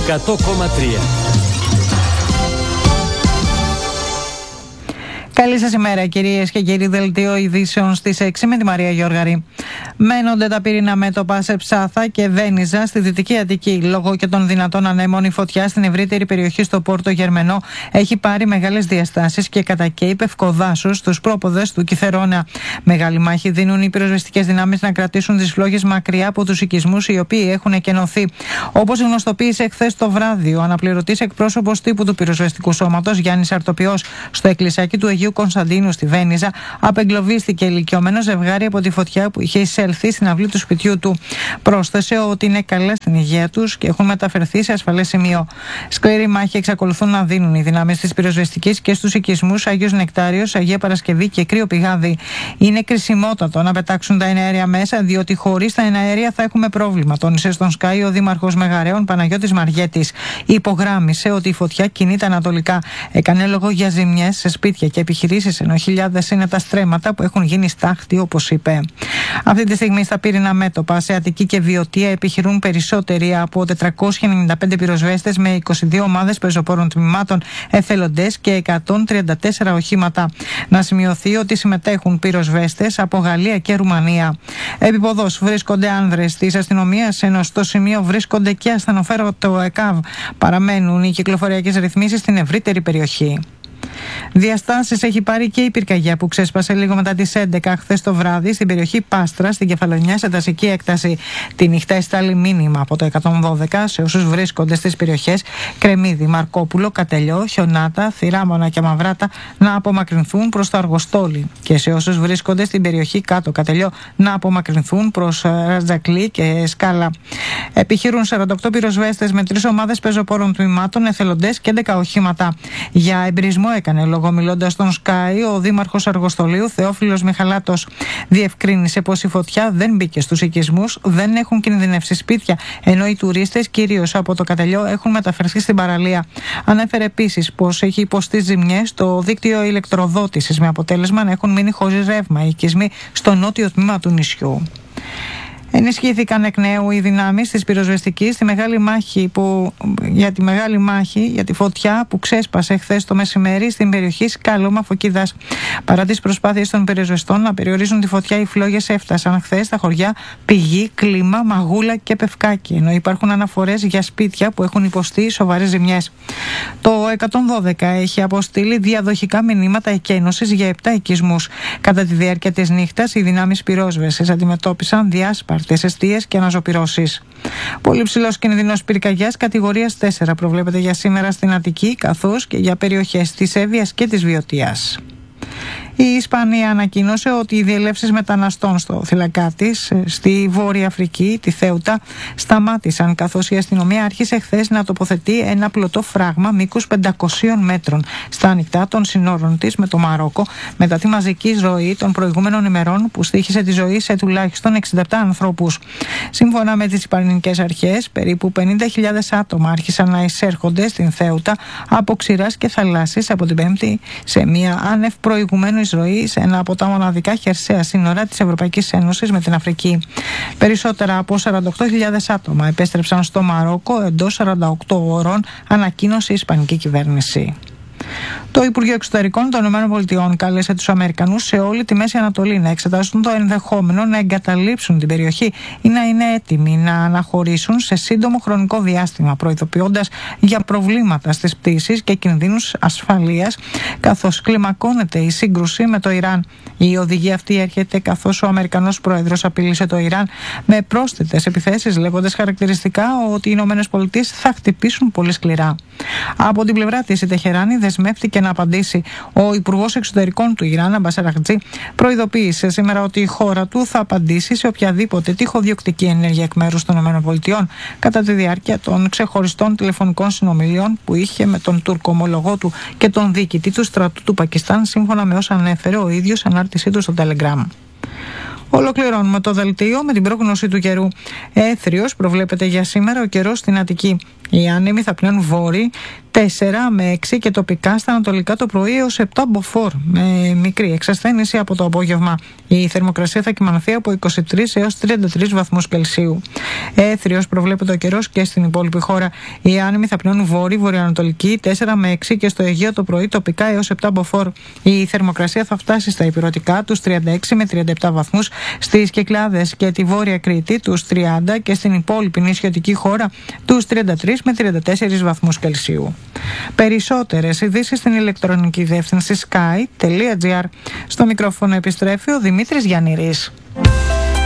100,3. Καλή σας ημέρα, κυρίες και κύριοι. Δελτίο ειδήσεων στις 6 με τη Μαρία Γιώργαρη. Μένονται τα πυρηνά μέτωπα σε Ψάθα και Βένιζα στη Δυτική Αττική. Λόγω και των δυνατών ανέμων, η φωτιά στην ευρύτερη περιοχή στο Πόρτο Γερμενό έχει πάρει μεγάλες διαστάσεις και κατακαίει πευκοδάσους στους πρόποδες του Κιθερώνα. Μεγάλη μάχη δίνουν οι πυροσβεστικές δυνάμεις να κρατήσουν τις φλόγες μακριά από τους οικισμούς οι οποίοι έχουν εκενωθεί. Όπως γνωστοποίησε χθες το βράδυ ο αναπληρωτής εκπρόσωπος τύπου του πυροσβεστικού σώματος Γιάννης Αρτοπιός, στο εκκλησάκι του Αγίου Κωνσταντίνου στη Βένιζα απεγκλωβίστηκε ηλικιωμένο ζευγάρι από τη φωτιά που είχε εισέλθει στην αυλή του σπιτιού του. Πρόσθεσε ότι είναι καλά στην υγεία τους και έχουν μεταφερθεί σε ασφαλές σημείο. Σκληρή μάχη εξακολουθούν να δίνουν οι δυνάμεις της πυροσβεστικής και στους οικισμούς Άγιος Νεκτάριος, Αγία Παρασκευή και Κρύο Πηγάδι. Είναι κρισιμότατο να πετάξουν τα εναέρια μέσα, διότι χωρίς τα εναέρια θα έχουμε πρόβλημα, τόνισε στον Sky ο Δήμαρχος Μεγαρέων Παναγιώτης Μαριέτης. Υπογράμμισε ότι η φωτιά κινείται ανατολικά. Έκανε λόγο για ζημιές σε σπίτια και επιχειρήσεις, ενώ χιλιάδες είναι τα στρέμματα που έχουν γίνει στάχτη, όπως είπε. Αυτή τη στιγμή στα πύρινα μέτωπα σε Αττική και Βιωτία επιχειρούν περισσότεροι από 495 πυροσβέστες με 22 ομάδες πεζοπόρων τμήματων, εθελοντές και 134 οχήματα. Να σημειωθεί ότι συμμετέχουν πυροσβέστες από Γαλλία και Ρουμανία. Επίποδος βρίσκονται άνδρες της αστυνομίας, ενώ στο σημείο βρίσκονται και ασθενοφέροντο ΕΚΑΒ. Παραμένουν οι κυκλοφοριακές ρυθμίσεις στην ευρύτερη περιοχή. Διαστάσεις έχει πάρει και η πυρκαγιά που ξέσπασε λίγο μετά τις 11 χθες το βράδυ στην περιοχή Πάστρα, στην Κεφαλονιά, σε δασική έκταση. Τη νύχτα εστάλει μήνυμα από το 112 σε όσους βρίσκονται στις περιοχές Κρεμμύδι, Μαρκόπουλο, Κατελιό, Χιονάτα, Θηράμονα και Μαυράτα να απομακρυνθούν προς το Αργοστόλι, και σε όσους βρίσκονται στην περιοχή Κάτω Κατελιό να απομακρυνθούν προς Ρατζακλή και Σκάλα. Επιχειρούν 48 πυροσβέστες με 3 ομάδες πεζοπόρων τμήματων, εθελοντές και 11 οχήματα. Για εμπειρισμό έκανε λόγο μιλώντας στον Sky ο Δήμαρχος Αργοστολίου Θεόφιλος Μιχαλάτος. Διευκρίνησε πως η φωτιά δεν μπήκε στους οικισμούς, δεν έχουν κινδυνεύσει σπίτια, ενώ οι τουρίστες κυρίως από το Κατελιό έχουν μεταφερθεί στην παραλία. Ανέφερε επίσης πως έχει υποστεί ζημιές στο δίκτυο ηλεκτροδότησης, με αποτέλεσμα να έχουν μείνει χωρίς ρεύμα οι οικισμοί στο νότιο τμήμα του νησιού. Ενισχύθηκαν εκ νέου οι δυνάμεις της πυροσβεστικής στη μεγάλη μάχη για τη φωτιά που ξέσπασε χθες το μεσημέρι στην περιοχή Σκάλωμα Φωκίδας. Παρά τις προσπάθειες των πυροσβεστών να περιορίσουν τη φωτιά, οι φλόγες έφτασαν χθες στα χωριά Πηγή, Κλίμα, Μαγούλα και Πευκάκι, ενώ υπάρχουν αναφορές για σπίτια που έχουν υποστεί σοβαρές ζημιές. Το 112 έχει αποστείλει διαδοχικά μηνύματα εκένωσης για 7 οικισμούς. Κατά τη διάρκεια της νύχτας, οι δυνάμεις πυρόσβεσης αντιμετώπισαν διάσπαρτες εστίες και αναζωπυρώσεις. Πολύ ψηλός κινδυνός πυρκαγιάς κατηγορίας 4 προβλέπεται για σήμερα στην Αττική, καθώς και για περιοχές της Εύβοιας και της Βιωτίας. Η Ισπανία ανακοίνωσε ότι οι διελεύσεις μεταναστών στο θύλακά της στη Βόρεια Αφρική, τη Θέουτα, σταμάτησαν, καθώς η αστυνομία άρχισε χθες να τοποθετεί ένα πλωτό φράγμα μήκους 500 μέτρων στα ανοιχτά των συνόρων της με το Μαρόκο, μετά τη μαζική εισρωή των προηγούμενων ημερών που στοίχησε τη ζωή σε τουλάχιστον 67 ανθρώπους. Σύμφωνα με τις ισπανικές αρχές, περίπου 50.000 άτομα άρχισαν να εισέρχονται στην Θέουτα από ξηράς και θαλάσσης από την Πέμπτη σε μια άνευ προηγουμένου εισρωή σε ένα από τα μοναδικά χερσαία σύνορα της Ευρωπαϊκής Ένωσης με την Αφρική. Περισσότερα από 48.000 άτομα επέστρεψαν στο Μαρόκο εντός 48 ώρων, ανακοίνωσε η Ισπανική κυβέρνηση. Το Υπουργείο Εξωτερικών των ΗΠΑ κάλεσε τους Αμερικανούς σε όλη τη Μέση Ανατολή να εξετάσουν το ενδεχόμενο να εγκαταλείψουν την περιοχή ή να είναι έτοιμοι να αναχωρήσουν σε σύντομο χρονικό διάστημα, προειδοποιώντας για προβλήματα στις πτήσεις και κινδύνους ασφαλείας, καθώς κλιμακώνεται η σύγκρουση με το Ιράν. Η οδηγία αυτή έρχεται καθώς ο Αμερικανός Πρόεδρος απειλήσε το Ιράν με πρόσθετες επιθέσεις, λέγοντας χαρακτηριστικά ότι οι ΗΠΑ θα χτυπήσουν πολύ σκληρά. Από την πλευρά της, η Τεχεράνη δεσμεύτηκε να απαντήσει. Ο Υπουργός Εξωτερικών του Ιράν, Αμπάς Αραχτζή, προειδοποίησε σήμερα ότι η χώρα του θα απαντήσει σε οποιαδήποτε τυχοδιοκτική ενέργεια εκ μέρους των ΗΠΑ κατά τη διάρκεια των ξεχωριστών τηλεφωνικών συνομιλιών που είχε με τον Τούρκο ομολογό του και τον διοικητή του στρατού του Πακιστάν, σύμφωνα με όσα ανέφερε ο ίδιος ανάρτησή του στο Telegram. Ολοκληρώνουμε το δελτίο με την πρόγνωση του καιρού. Έθριος προβλέπεται για σήμερα ο καιρός στην Αττική. Οι άνεμοι θα πνέουν βόρειοι 4 με 6 και τοπικά στα ανατολικά το πρωί έως 7 μποφόρ με μικρή εξασθένηση από το απόγευμα. Η θερμοκρασία θα κυμανωθεί από 23 έως 33 βαθμούς Κελσίου. Έθριος προβλέπεται ο καιρός και στην υπόλοιπη χώρα. Οι άνεμοι θα πνέουν βόρειοι, βορειοανατολικοί 4 με 6 και στο Αιγαίο το πρωί τοπικά έως 7 μποφόρ. Η θερμοκρασία θα φτάσει στα ηπειρωτικά τους 36 με 37 βαθμούς, στις Κυκλάδες και τη Βόρεια Κρήτη τους 30 και στην υπόλοιπη νησιωτική χώρα τους 33 με 34 βαθμούς Κελσίου. Περισσότερες ειδήσεις στην ηλεκτρονική διεύθυνση sky.gr. Στο μικρόφωνο επιστρέφει ο Δημήτρης Γιαννηρής.